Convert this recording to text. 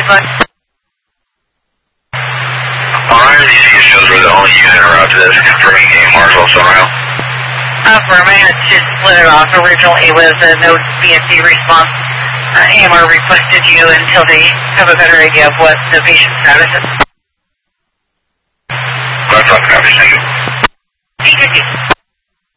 Alright, these shows were the only unit route to this, confirming AMR's also around. Affirming, it's just split it off. Originally was a no BNC response. AMR requested you until they have a better idea of what the patient status is. That's not copy, thank you. Thank you.